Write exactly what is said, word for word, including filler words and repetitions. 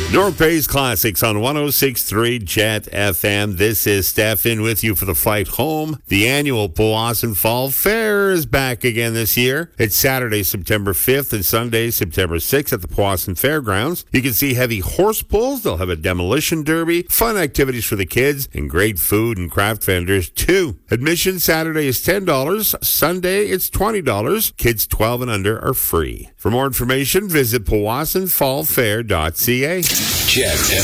North Bay's Classics on one oh six point three Jet F M. This is Steph in with you for the flight home. The annual Powassan Fall Fair is back again this year. It's Saturday, September fifth and Sunday, September sixth at the Powassan Fairgrounds. You can see heavy horse pulls. They'll have a demolition derby, fun activities for the kids, and great food and craft vendors too. Admission Saturday is ten dollars. Sunday, it's twenty dollars. Kids twelve and under are free. For more information, visit powassan fall fair dot c a. Jet